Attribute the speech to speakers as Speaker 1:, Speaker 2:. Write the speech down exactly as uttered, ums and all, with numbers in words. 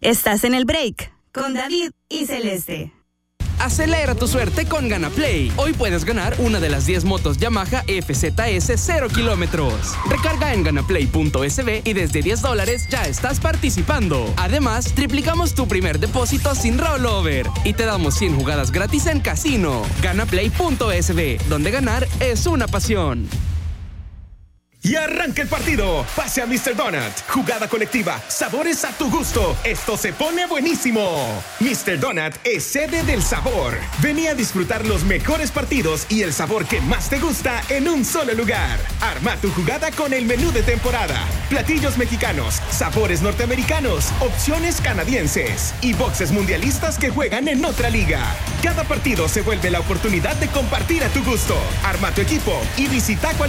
Speaker 1: Estás en el break con David y Celeste.
Speaker 2: Acelera tu suerte con GanaPlay. Hoy puedes ganar una de las diez motos Yamaha F Z S cero kilómetros. Recarga en ganaplay punto es be y desde diez dólares ya estás participando. Además, triplicamos tu primer depósito sin rollover y te damos cien jugadas gratis en casino. ganaplay punto es be, donde ganar es una pasión.
Speaker 3: Y arranca el partido. Pase a mister Donut. Jugada colectiva. Sabores a tu gusto. Esto se pone buenísimo. mister Donut es sede del sabor. Vení a disfrutar los mejores partidos y el sabor que más te gusta en un solo lugar. Arma tu jugada con el menú de temporada. Platillos mexicanos, sabores norteamericanos, opciones canadienses y boxes mundialistas que juegan en otra liga. Cada partido se vuelve la oportunidad de compartir a tu gusto. Arma tu equipo y visita cualquier